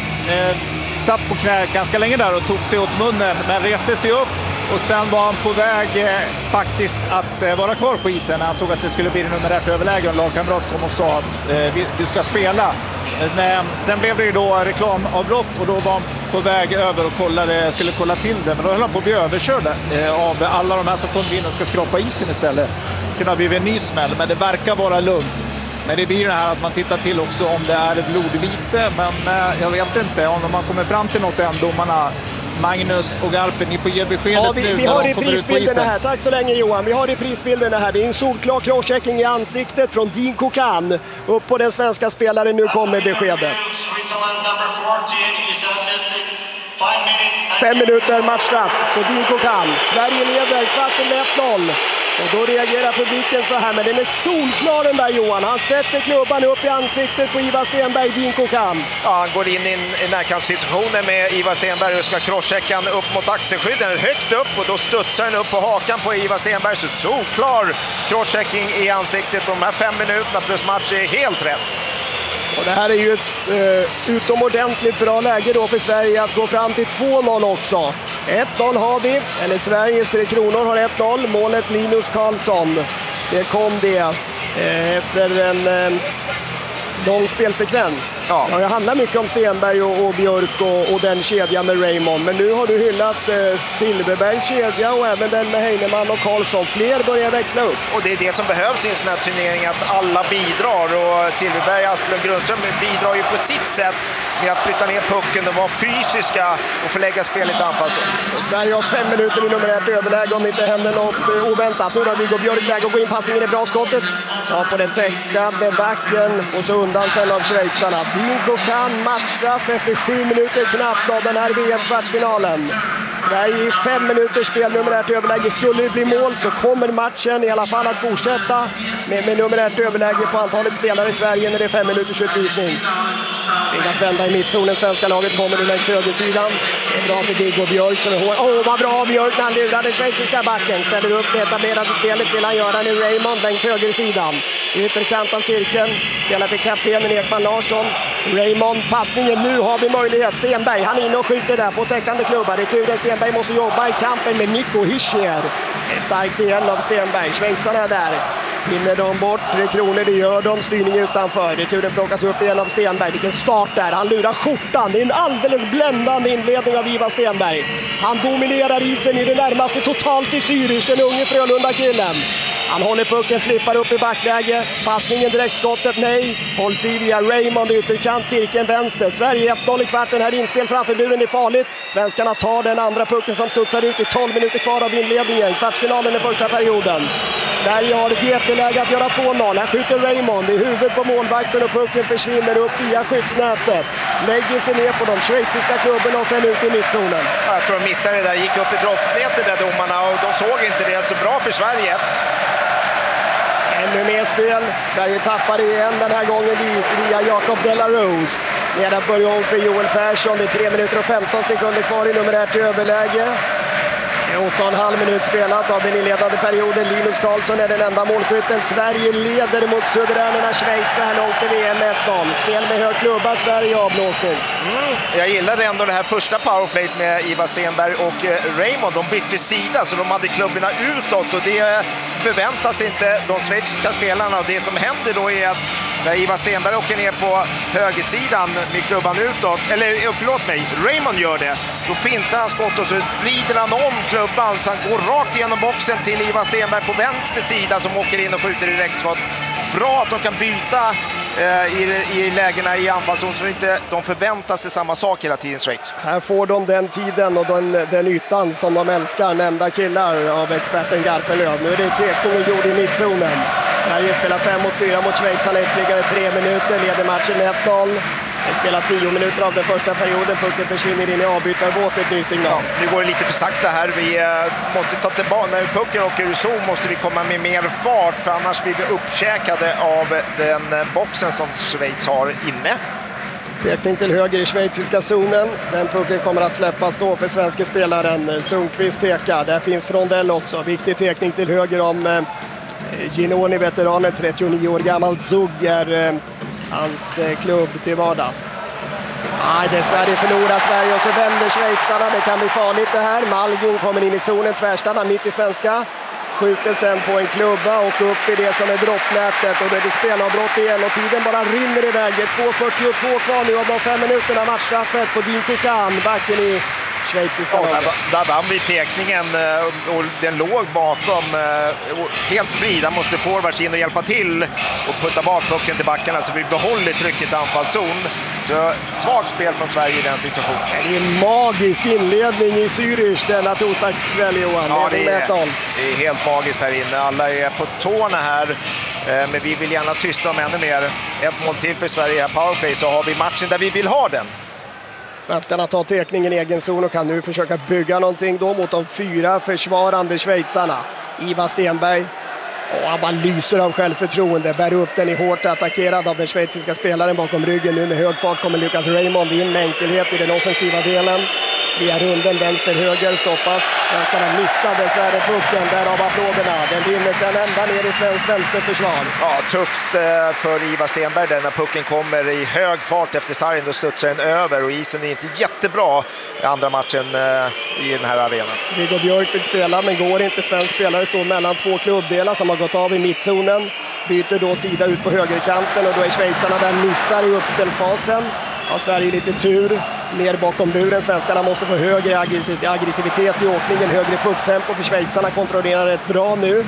satt på knä ganska länge där och tog sig åt munnen, men reste sig upp, och sen var han på väg faktiskt att vara kvar på isen när han såg att det skulle bli numerärt överläge, och en lagkamrat kom och sa att du ska spela. Sen blev det ju då reklamavbrott, och då var han på väg över och skulle kolla till det, men då höll han på att bli överkörd av alla de här som kommer in och ska skrapa isen istället. Det kunde ha blivit en ny smäll, men det verkar vara lugnt. Men det blir det här att man tittar till också om det är blodvite, men jag vet inte om man kommer fram till något än, domarna. Magnus och Garpen, ni får ge beskedet nu. Vi har reprisbilderna här. Tack så länge Johan. Vi har reprisbilderna här. Det är en solklar crosschecking i ansiktet från Dean Kokan. Upp på den svenska spelaren. Nu kommer beskedet. 5 minuter matchstraff på Dean Kokan. Sverige leder kvarten med 1-0. Och då reagerar publiken så här, men den är solklar den där Johan. Han sätter klubban upp i ansiktet på Ivar Stenberg, Dean Kokan. Ja, han går in i en närkampssituation med Ivar Stenberg och ska crosschecka upp mot axelskydden högt upp, och då studsar den upp på hakan på Ivar Stenberg. Så solklar crosschecking i ansiktet. De här 5 minuterna plus match är helt rätt. Och det här är ju ett utomordentligt bra läge då för Sverige att gå fram till 2-0 också. 1-0 har vi, eller Sveriges Tre Kronor har 1-0. Målet Linus Karlsson. Det kom det efter en lång spelsekvens. Ja, det handlar mycket om Stenberg och Björk och den kedjan med Raymond. Men nu har du hyllat Silverbergs kedja och även den med Heinemann och Karlsson. Fler börjar växla upp. Och det är det som behövs i en sån här turnering, att alla bidrar. Och Silverberg, Asplund, Grundström bidrar ju på sitt sätt med att flytta ner pucken och vara fysiska och förlägga spelet i anfallszon. Sverige har 5 minuter i nummer 1 överläge om det inte händer något oväntat. Nu har Viggo Björk läge att gå in, passningen är bra, skottet. Ja, på den täckande backen och så undan sen av schweizarna. Dean Kokan matchstraff efter 7 minuter knappt av den här VM-kvartsfinalen. Sverige i 5 minuters spel, nummer 1 överläge. Skulle det bli mål så kommer matchen i alla fall att fortsätta med nummer 1 överläge på antalet spelare i Sverige när det är 5 minuters utvisning. Tvingas vända i mittzonen, svenska laget kommer nu längs högersidan. Det är bra för Viggo Björk som är hård. Vad bra Björk när han lurar den schweiziska backen. Ställer upp det etablerade spelet, vill han göra nu Raymond längs högersidan. Ytterkant av cirkeln, spelar till kaptenen Ekman Larsson. Raymond, passningen, nu har vi möjlighet. Stenberg, han är inne och skjuter där på täckande klubbar. Returen, Stenberg måste jobba i kampen med Nico Hischier. Det är starkt igen av Stenberg, schweizarna är där. Hinner de bort 3 kronor, det gör de. Styrning utanför. Returen plockas upp igen av Stenberg. Vilken start där. Han lurar skjortan. Det är en alldeles bländande inledning av Ivar Stenberg. Han dominerar isen i det närmaste totalt i Zürich, den unge Frölunda-killen. Han håller pucken, flippar upp i backläge. Passningen, direktskottet, nej. Hålls i via Raymond, ytterkant, cirkeln vänster. Sverige 1-0 i kvarten, här inspel framför buren är farligt. Svenskarna tar den andra pucken som studsar ut i 12 minuter kvar av inledningen. Kvartsfinalen i första perioden. Sverige har ett jätteläge att göra 2-0. Här skjuter Raymond i huvudet på målvakten och pucken försvinner upp via skyddsnätet. Lägger sig ner på de schweiziska klubborna och sen ut i mittzonen. Jag tror de missade det där, gick upp i droppnätet där domarna, och de såg inte det. Så bra för Sverige. Ännu mer spel. Sverige tappar igen den här gången via Jacob de la Rose. Medan börjar om för Joel Persson. Det är 3 minuter och 15 sekunder kvar i numerärt överläge. 8,5 minut spelat av den inledande perioden. Linus Karlsson är den enda målskytten. Sverige leder mot suveränerna Schweiz så här långt i VM 1-0. Spel med hög klubba, Sverige avblåsning. Jag gillade ändå det här första powerplayet med Ivar Stenberg och Raymond. De bytte sida så de hade klubborna utåt och det förväntas inte de schweiziska spelarna. Och det som händer då är att när Ivar Stenberg åker ner på högersidan med klubban utåt, eller förlåt mig, Raymond gör det. Då fintar han skott och så vrider han om klubban så han går rakt igenom boxen till Ivar Stenberg på vänster sida som åker in och skjuter direktskott. Bra att de kan byta i lägena i anfallszon så inte de förväntar sig samma sak hela tiden, Schweiz. Här får de den tiden och den ytan som de älskar, nämnda killar av experten Garpenlöv. Nu är det tekningen gjord i mittzonen. Sverige spelar 5-4 mot Schweiz, ytterligare 3 minuter, leder matchen med 1-0. Det spelat 9 minuter av den första perioden, pucken försvinner in i avbytarbåset, ny signal. Ja, nu går det lite för sakta här, vi måste ta tillbaka, när pucken åker ur zon måste vi komma med mer fart för annars blir vi uppkäkade av den boxen som Schweiz har inne. Tekning till höger i schweiziska zonen. Den pucken kommer att släppas då för svenska spelaren Sundqvist tekar. Där finns Frondell också. Viktig tekning till höger om Ginoni, veteranen, 39 år gammal. Zug är hans klubb till vardags. Det Sverige förlorar Sverige och så vänder schweizarna. Det kan bli farligt det här. Malgin kommer in i zonen, tvärstannar mitt i svenska. Skjuter sen på en klubba och upp i det som är droppnätet. Och då är det spelavbrott igen och tiden bara rinner iväg. 2:42 kvar nu av de 5 minuterna. Matchstraffet på Dinko Kahn, backen i schweiziska laget. Där vann vi tekningen och den låg bakom helt fri. Där måste forwards in och hjälpa till och putta bak pucken till backarna så vi behåller trycket i anfallszon. Så svagt spel från Sverige i den situationen. Det är en magisk inledning i Zürich denna torsdagskväll, Johan. Ja, det är helt magiskt här inne. Alla är på tårna här. Men vi vill gärna tysta om ännu mer. Ett mål till för Sverige här, powerplay, så har vi matchen där vi vill ha den. Svenskarna tar tekningen i egen zon och kan nu försöka bygga någonting då mot de 4 försvarande schweizarna. Ivar Stenberg. Han bara lyser av självförtroende, bär upp den i hårt attackerad av den schweiziska spelaren bakom ryggen. Nu med hög fart kommer Lucas Raymond in med enkelhet i den offensiva delen. Via runden vänster-höger stoppas. Svenskarna missar dessvärre pucken, därav applåderna. Den vinner sen ända ner i svenskt vänsterförsvar. Ja, tufft för Ivar Stenberg där när pucken kommer i hög fart efter sargen. Då studsar den över och isen är inte jättebra i andra matchen i den här arenan. Viggo Björk vill spela men går inte. Svensk spelare står mellan 2 klubbdelar som har gått av i mittzonen. Byter då sida ut på högerkanten och då är schweizarna där missar i uppspelsfasen. Har Sverige lite tur, ner bakom buren. Svenskarna måste få högre aggressivitet i åkningen, högre pucktempo för schweizarna kontrollerar rätt bra nu.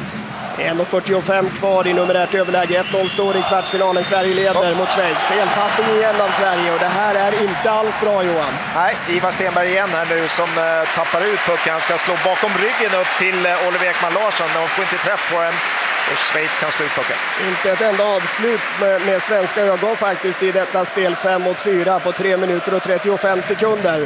1:45 kvar i numerärt överläge. 1-0 står i kvartsfinalen. Sverige leder mot Schweiz. Felpassning igen av Sverige och det här är inte alls bra, Johan. Nej, Ivar Stenberg igen här nu som tappar ut pucken. Han ska slå bakom ryggen upp till Oliver Ekman Larsson och får inte träff på den. Och Schweiz kan slå ut pucken. Inte ett enda avslut med svenska ögon faktiskt i detta spel 5-4 på 3 minuter och 35 sekunder.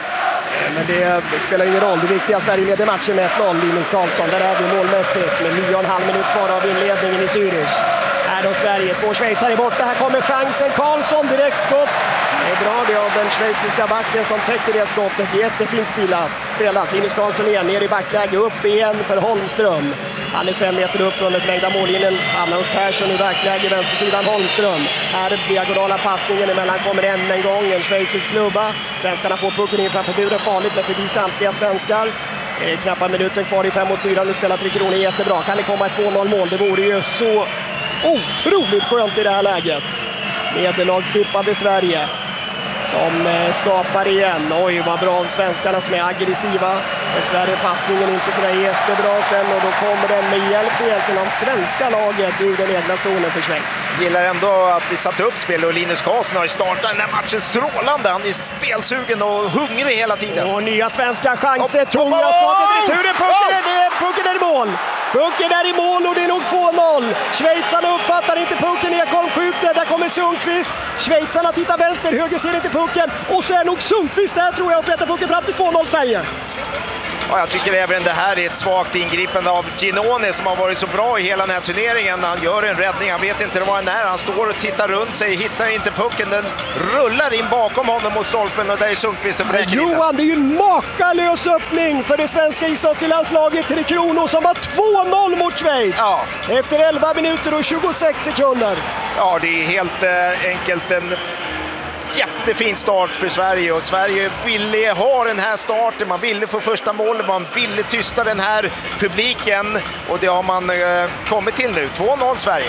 Men det spelar ingen roll. Det viktiga, Sverige leder matchen med 1-0. Linus Karlsson, där är vi målmässigt med 9,5 minut kvar av inledningen i Zürich. Här då Sverige, 2 schweizare borta. Här kommer chansen. Karlsson, direkt skott. Det är bra det av den schweiziska backen som täcker det skottet. Jättefint spelat. Linus Karlsson igen, ner i backläge, upp igen för Holmström. Han är 5 meter upp från den förlängda mållinjen. Hamnar hos Persson i backläge, vänstersidan Holmström. Här diagonala passningen emellan kommer än en gång en schweizisk klubba. Svenskarna får pucken in framför buren, farligt men förbi samtliga svenskar. Knappa minuten kvar i 5-4, nu spelar Tre Kronor jättebra. Kan det komma ett 2-0 mål? Det vore ju så otroligt skönt i det här läget. Nederlagstippade Sverige som skapar igen. Oj, vad bra av svenskarna som är aggressiva. Dessvärre passningen inte sådär jättebra sen och då kommer den med hjälp egentligen av svenska laget ur den egna zonen för Schweiz. Gillar ändå att vi satte upp spel och Linus Karlsson har ju startat den här matchen strålande. Han är spelsugen och hungrig hela tiden. Och nya svenska chanser. Tunga skottet i returen. Pucken är i mål. Pucken är i mål och det är nog 2-0. Schweizarna uppfattar inte pucken. Ekholm skjuter. Där kommer Sundqvist. Schweizarna tittar vänster. Höger ser inte pucken. Och så är nog Sundqvist där tror jag och petar pucken fram till 2-0 Sverige. Ja, jag tycker även det här är ett svagt ingripande av Ginone som har varit så bra i hela den här turneringen. Han gör en räddning, han vet inte var han är. Han står och tittar runt sig, hittar inte pucken. Den rullar in bakom honom mot stolpen och där är Sundqvist och bräcker. Johan, det är ju en makalös öppning för det svenska ishockeylandslaget Tre Kronor som har 2-0 mot Schweiz. Ja. Efter 11 minuter och 26 sekunder. Ja, det är helt enkelt en jättefin start för Sverige och Sverige ville ha den här starten, man ville få första målet, man ville tysta den här publiken och det har man kommit till nu. 2-0 Sverige.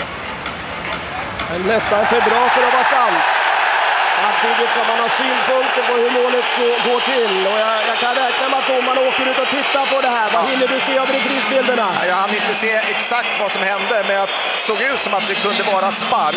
Nästan för bra för att vara sant. Samtidigt som man har synpunkter på hur målet går till. Och jag kan räkna med att domarna åker ut och tittar på det här. Vad hinner du se av reprisbilderna? Jag hann inte se exakt vad som hände, men jag såg ut som att det kunde vara spark.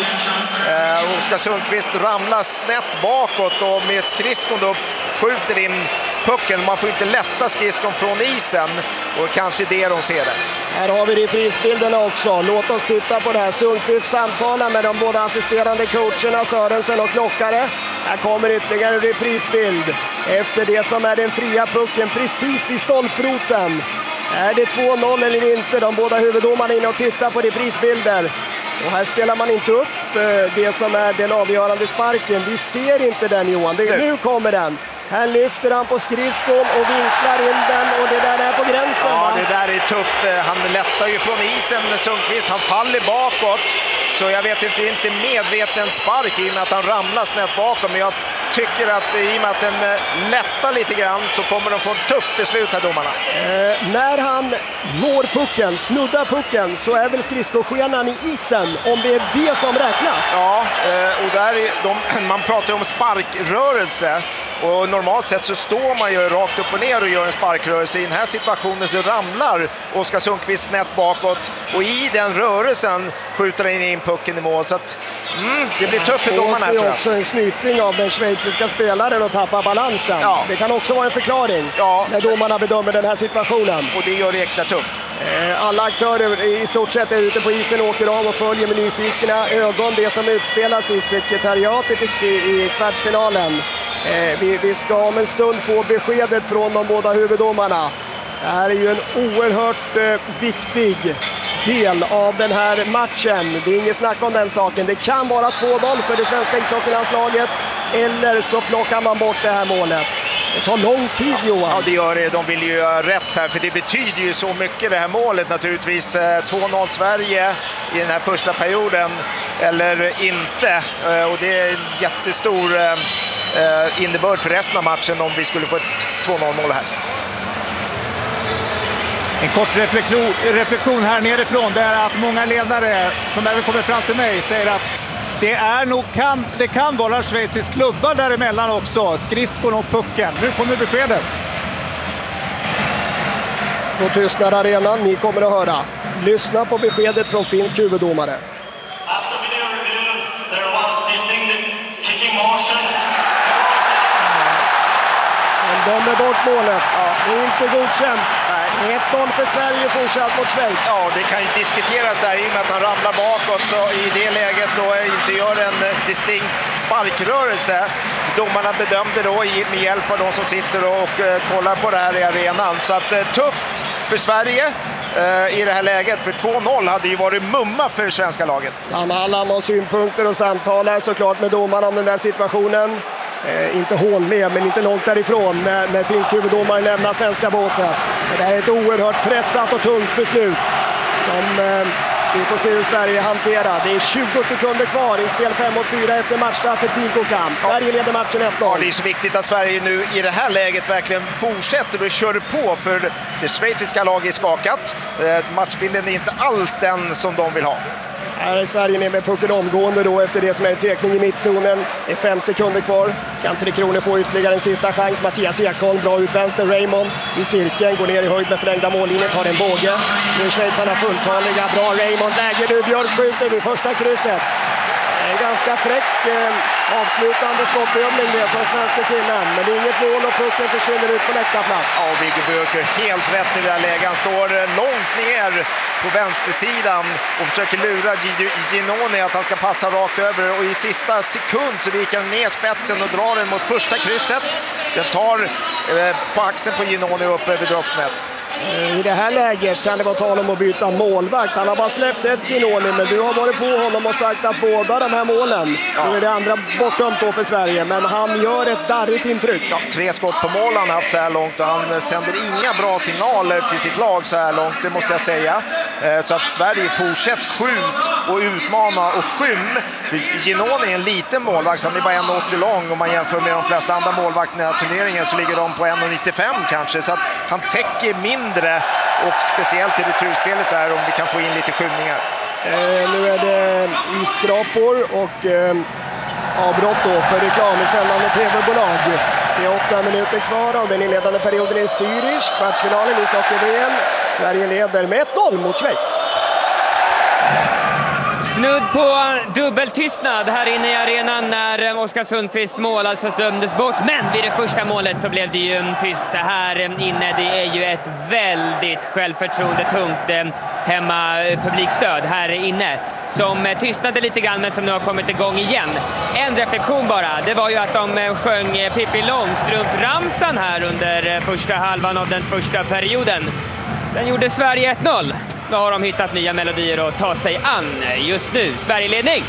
Oskar Sundqvist ramlar snett bakåt och med skridskon då skjuter in pucken. Man får inte lätta skridskon från isen och kanske det de ser det. Här har vi reprisbilderna också. Låt oss titta på det här. Sundqvist samtalar med de båda assisterande coacherna Sörensen och Klockare. Här kommer ytterligare en reprisbild efter det som är den fria pucken precis vid stolproten. Är det 2-0 eller inte? De båda huvuddomarna inne och tittar på reprisbilder. Och här spelar man inte upp det som är den avgörande sparken. Vi ser inte den, Johan. Nu kommer den. Här lyfter han på skridskon och vinklar in den och det där är på gränsen. Ja, det där är tufft. Han lättar ju från isen, Sundqvist. Han faller bakåt. Så jag vet inte medveten spark i och med att han ramlar snett bakom. Men jag tycker att i och med att den lättar lite grann så kommer de få ett tufft beslut här, domarna. När han når pucken, snuddar pucken, så är väl skridskoskenan i isen om det är det som räknas. Ja, och där är man pratar om sparkrörelse. Och normalt sett så står man ju rakt upp och ner och gör en sparkrörelse. I den här situationen så ramlar Oskar Sundqvist snett bakåt. Och i den rörelsen skjuter han in pucken i mål. Så att, det blir tufft för domarna här, tror jag. Det är också en snypning av den schweiziska spelaren och tappar balansen. Ja. Det kan också vara en förklaring när domarna bedömer den här situationen. Och det gör det extra tufft. Alla aktörer i stort sett är ute på isen, åker av och följer med nyfikna ögon det som utspelas i sekretariatet i kvartsfinalen. Vi ska om en stund få beskedet från de båda huvuddomarna. Det här är ju en oerhört viktig del av den här matchen. Det är inget snack om den saken. Det kan vara 2-0 för det svenska ishockeylandslaget, eller så plockar man bort det här målet. Det tar lång tid, Johan. Ja, det gör det. De vill ju göra rätt här, för det betyder ju så mycket det här målet naturligtvis. 2-0 Sverige i den här första perioden, eller inte. Och det är en jättestor innebörd för resten av matchen om vi skulle få ett 2-0-mål här. En kort reflektion här nerifrån, det är att många ledare som även kommer fram till mig säger att det kan vara schweizisk klubbar däremellan också, skridskon och pucken. Nu kommer beskedet. Då tystnar arenan, ni kommer att höra. Lyssna på beskedet från finsk huvuddomare. De dömer bort målet. Det är inte godkänt. 1-0 för Sverige fortsatt mot Schweiz. Ja, det kan ju diskuteras där i och med att han ramlar bakåt och i det läget då inte gör en distinkt sparkrörelse. Domarna bedömde då med hjälp av de som sitter och kollar på det här i arenan. Så att tufft för Sverige i det här läget, för 2-0 hade ju varit mumma för det svenska laget. Sam Hallam har synpunkter och samtalar såklart med domarna om den där situationen. Inte hånlig, men inte långt därifrån när finsk huvuddomare lämnar svenska båset. Det här är ett oerhört pressat och tungt beslut som vi får se hur Sverige hanterar. Det är 20 sekunder kvar i spel 5-4 efter matchstraff för Tikokamp. Sverige leder matchen 1-0. Ja, det är så viktigt att Sverige nu i det här läget verkligen fortsätter och kör på, för det schweiziska laget är skakat. Matchbilden är inte alls den som de vill ha. Här är Sverige med pucken omgående då efter det som är en tekning i mittzonen. Det är 5 sekunder kvar. Kan Tre Kronor få ytterligare en sista chans. Mattias Ekholm, bra ut vänster. Raymond i cirkeln, går ner i höjd med förlängda mållinjen, tar en båge. Nu är schweizarna fulltaliga. Bra Raymond, läger nu. Björk skjuter vid första krysset. En ganska fräck avslutande skottövning det från svenska killen. Men det är inget mål och pucken försvinner ut på läktarplats. Ja, Viggo Björk är helt rätt i det här läget. Han står långt ner på vänstersidan och försöker lura Ginoni att han ska passa rakt över. Och i sista sekund så viker han ner spetsen och drar den mot första krysset. Den tar på axeln på Ginoni upp över droppnet. I det här läget kan det vara tal om att byta målvakt. Han har bara släppt ett Ginoni, men du har varit på honom och sagt att båda de här målen, nu är det andra bortdömt då för Sverige, men han gör ett darrigt intryck. Ja, 3 skott på mål han haft så här långt och han sänder inga bra signaler till sitt lag så här långt, det måste jag säga. Så att Sverige fortsätter skjut och utmana och skym. Ginoni är en liten målvakt, han är bara 1,80 lång. Om man jämför med de flesta andra målvakterna i turneringen så ligger de på 1,95 kanske. Så att han täcker mindre och speciellt i returspelet där om vi kan få in lite skymningar. Nu är det isskrapor och avbrott då för reklam i sändande tv-bolag. Det är 8 minuter kvar av den inledande perioden i Zürich. Kvartsfinalen i ishockey-VM. Sverige leder med 1-0 mot Schweiz. Snudd på dubbeltystnad här inne i arenan när Oskar Sundqvists mål alltså dömdes bort. Men vid det första målet så blev det ju en tyst här inne. Det är ju ett väldigt självförtroende-tungt hemmapublikstöd här inne som tystnade lite grann men som nu har kommit igång igen. En reflektion bara, det var ju att de sjöng Pippi Långstrump-ramsan här under första halvan av den första perioden. Sen gjorde Sverige 1-0. Då har de hittat nya melodier att ta sig an just nu. Sverige-ledning.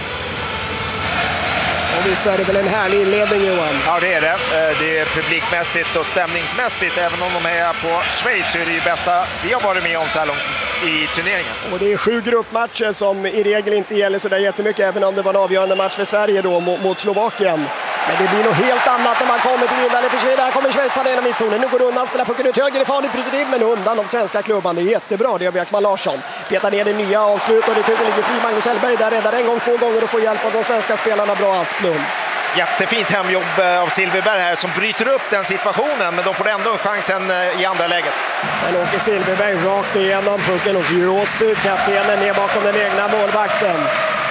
Och visst är det väl en härlig inledning, Johan? Ja, det är det. Det är publikmässigt och stämningsmässigt. Även om de är på Schweiz så är det ju bästa vi har varit med om så här långt i turneringen. Och det är 7 gruppmatcher som i regel inte gäller så där jättemycket, även om det var en avgörande match för Sverige då mot Slovakien. Men det blir nog helt annat när man kommer till vinnare för Schweiz. Här kommer schweizarna genom mittzonen. Nu går undan, spelar pucken ut höger i farligt, bryter in, men undan av svenska klubban. Det är jättebra, det gör Björkman Larsson. Petar ner det nya avslut och returen ligger fri. Magnus Hellberg där räddar en gång, 2 gånger och får hjälp av de svenska spelarna. Bra Asplund. Jättefint hemjobb av Silverberg här som bryter upp den situationen, men de får ändå chansen i andra läget. Sen åker Silverberg rakt igenom pucken hos Josi. Kaptenen ner bakom den egna målvakten.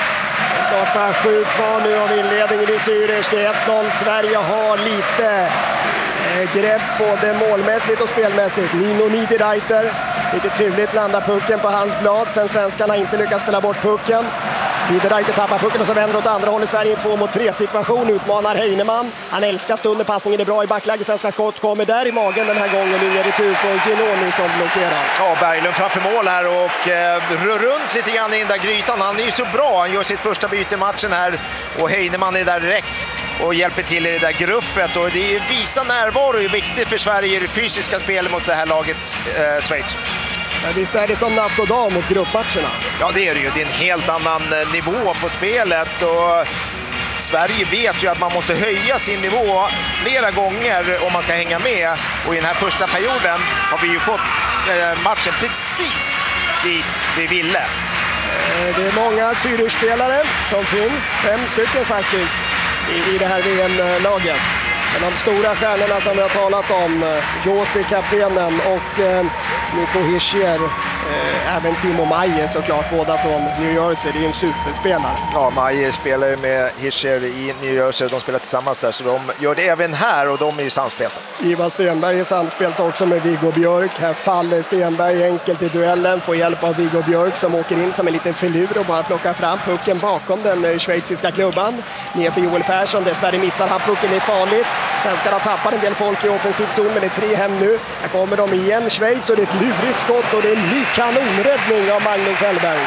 Snart bara 7 kvar nu av inledningen i Zürich. Det är 1-0. Sverige har lite grepp både målmässigt och spelmässigt. Nino Niederreiter lite tydligt landar pucken på hans blad. Sen svenskarna inte lyckas spela bort pucken. Niederreiter tappar pucken och så vänder åt andra hållet. Sverige i 2-mot-3 situation. Utmanar Heinemann. Han älskar stunden. Passningen är bra i backläge. Svenska skott kommer där i magen den här gången. Ingen retur från Ginoni som blockerar. Ja, Berglund framför mål här och rör runt lite grann i den där grytan. Han är ju så bra. Han gör sitt första byte i matchen här och Heinemann är där direkt och hjälper till i det där gruffet. Och det är visa närvaro är viktigt för Sverige i det fysiska spelet mot det här laget Schweiz. Ja, visst är det som natt och dag mot gruppmatcherna? Ja, det är det ju. Det är en helt annan nivå på spelet och Sverige vet ju att man måste höja sin nivå flera gånger om man ska hänga med. Och i den här första perioden har vi ju fått matchen precis dit vi ville. Det är många Zürich-spelare som finns, 5 stycken faktiskt, i det här VM-laget. Men de stora stjärnorna som vi har talat om, Josi, kaptenen, och Nico Hischier, även Timo Maier såklart, båda från New Jersey. Det är en superspelare. Ja, Maier spelar med Hischier i New Jersey. De spelar tillsammans där, så de gör det även här och de är ju samspelta. Ivar Stenberg är samspelt också med Viggo Björk. Här faller Stenberg enkelt i duellen, får hjälp av Viggo Björk som åker in som en liten filur och bara plockar fram pucken bakom den schweiziska klubban. Ner för Joel Persson, dessvärre missar han pucken, är farligt. Svenskarna tappar en del folk i offensiv zon, men det är 3 hem nu. Här kommer de igen, Schweiz, och det är ett lurigt skott och det är en ny kanonräddning av Magnus Hellberg.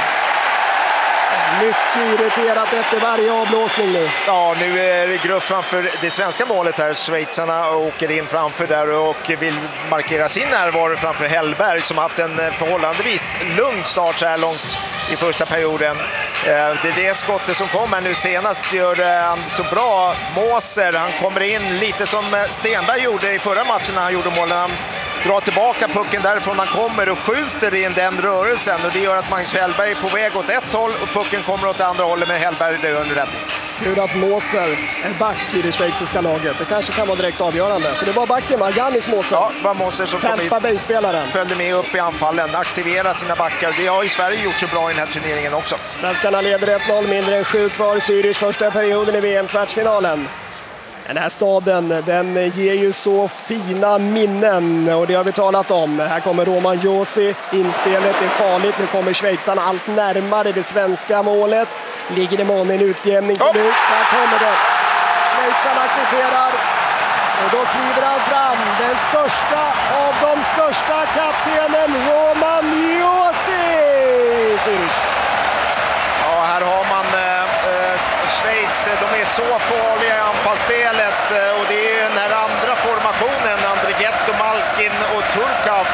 Mycket irriterat efter varje avblåsning nu. Ja, nu är det grupp framför det svenska målet här. Schweizarna åker in framför där och vill markera sin närvaro framför Hellberg som har haft en förhållandevis lugn start så här långt i första perioden. Det är det skottet som kommer nu senast, gör han så bra. Moser, han kommer in lite som Stenberg gjorde i förra matchen när han gjorde målen. Han drar tillbaka pucken därifrån han kommer och skjuter in den rörelsen, och det gör att Magnus Hellberg är på väg åt ett håll och pucken Bollen kommer åt andra hållet med Hellberg under räddning. Hur att Moser är back i det schweiziska laget. Det kanske kan vara direkt avgörande. För det var backen, va? Jannis Moser. Ja, det var Moser som Tampa Bay-spelaren. Följde med upp i anfallen, aktiverat sina backar. Det har ju Sverige gjort så bra i den här turneringen också. Svenskarna leder 1-0, mindre än 7 kvar. Zürich första perioden i VM-kvartsfinalen. Den här staden, den ger ju så fina minnen och det har vi talat om. Här kommer Roman Josi, inspelet är farligt. Nu kommer schweizarna allt närmare det svenska målet. Ligger det mån en utjämning till ut. Här kommer det. Schweizarna kvitterar och då kliver han fram. Den största av de största, kaptenen Roman Josi. Zürich. Ja, här har man Schweiz, de är så farliga i anfallsspelet och det är den här andra formationen, Andrighetto, Malkin och Turkov